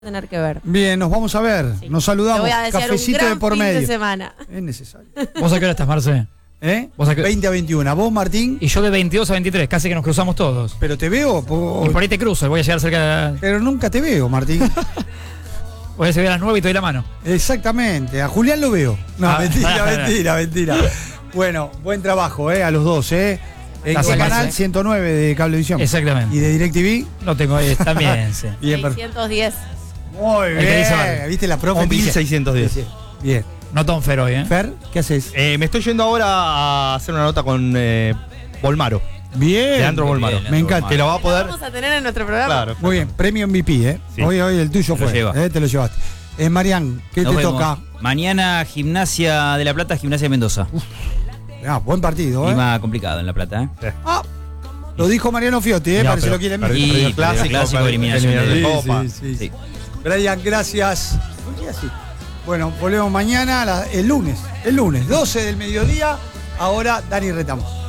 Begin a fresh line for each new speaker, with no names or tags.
tener que ver.
Bien, nos vamos a ver. Sí. Nos saludamos.
Te voy a desear
cafecito
un gran
de por
fin
medio.
de semana.
Es necesario.
¿Vos a qué hora estás, Marce?
¿Vos a qué? 20 a 21. ¿Vos, Martín?
Y yo de 22 a 23, casi que nos cruzamos todos.
Pero te veo.
Y por ahí te cruzo, voy a llegar cerca de...
Pero nunca te veo, Martín.
Voy a subir a las 9 y te doy la mano.
Exactamente. A Julián lo veo. No, mentira. Bueno, buen trabajo, a los dos, ¿En
Gracias,
qué canal?
Marce.
109 de Cablevisión.
Exactamente.
¿Y de DirecTV?
No tengo, también, sí.
Bien,
610.
Muy
El que dice
bien.
mal.
¿Viste la profe?
1610.
Bien.
No Tom Fer hoy,
Fer, ¿qué haces?
Me estoy yendo ahora a hacer una nota con Volmaro.
Bien.
Leandro Volmaro.
Me encanta.
Que lo va a poder.
Vamos a tener en nuestro programa.
Claro.
Muy bien, premio MVP,
Sí.
Hoy el tuyo
Te lo
fue.
lleva.
Te lo llevaste. Marian, ¿qué
Nos
te
vemos.
toca?
Mañana Gimnasia de La Plata, Gimnasia de Mendoza.
Buen partido,
Clima complicado en La Plata,
Lo dijo Mariano Fiotti,
Ya,
parece
pero
lo quiere
perdió
mí.
el clásico, eliminación
de
de
Copa.
Sí.
Brian, gracias. ¿Por qué así? Bueno, volvemos mañana, el lunes, 12 del mediodía. Ahora Dani Retamos.